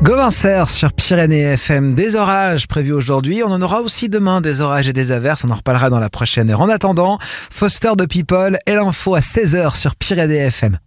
Govincer sur Pyrénées FM, des orages prévus aujourd'hui. On en aura aussi demain des orages et des averses. On en reparlera dans la prochaine heure. En attendant, Foster de People et l'info à 16h sur Pyrénées FM.